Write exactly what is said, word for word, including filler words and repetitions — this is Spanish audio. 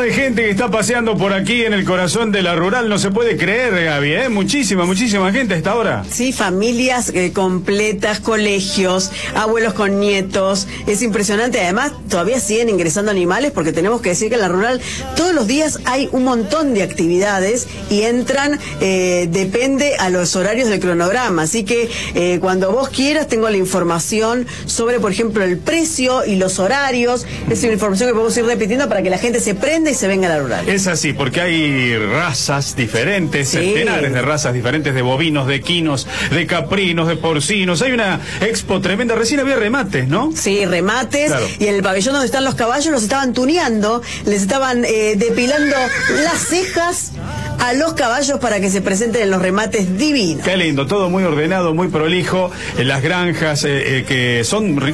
de gente que está paseando por aquí en el corazón de la rural, no se puede creer, Gaby, ¿eh? Muchísima, muchísima gente a esta hora. Sí, familias eh, completas, colegios, abuelos con nietos, es impresionante. Además, todavía siguen ingresando animales porque tenemos que decir que en la rural todos los días hay un montón de actividades y entran, eh, depende a los horarios del cronograma. Así que eh, cuando vos quieras tengo la información sobre, por ejemplo, el precio y los horarios. Es una información que podemos ir repitiendo para que la gente se prenda y se venga a la rural. Es así, porque hay razas diferentes, sí. centenares de razas diferentes, de bovinos, de equinos, de caprinos, de porcinos. Hay una expo tremenda. Recién había remates, ¿no? Sí, remates. Claro. Y en el pabellón donde están los caballos los estaban tuneando, les estaban eh, depilando las cejas a los caballos para que se presenten en los remates divinos. Qué lindo, todo muy ordenado, muy prolijo. En las granjas eh, eh, que son